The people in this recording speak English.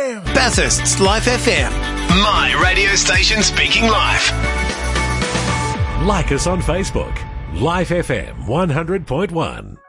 FM. Bathurst's Life FM. My radio station speaking live. Like us on Facebook. Life FM 100.1.